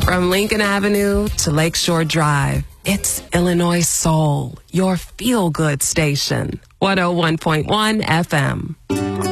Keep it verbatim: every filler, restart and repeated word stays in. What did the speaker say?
From Lincoln Avenue to Lakeshore Drive, it's Illinois Soul, your feel-good station. one oh one point one F M.